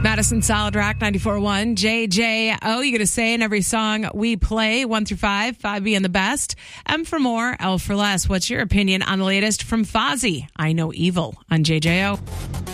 Madison Solid Rock 94.1 JJO. You get a say in every song we play, 1 through 5, 5 being the best. M for more, L for less. What's your opinion on the latest from Fozzy? I Know Evil on JJO.